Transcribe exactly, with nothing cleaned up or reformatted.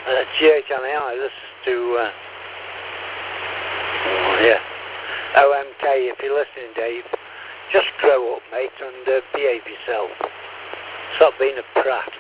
Uh, G H L A I, this is to, uh, oh, yeah, O M K, if you're listening, Dave, just grow up, mate, and uh, behave yourself. Stop being a prat.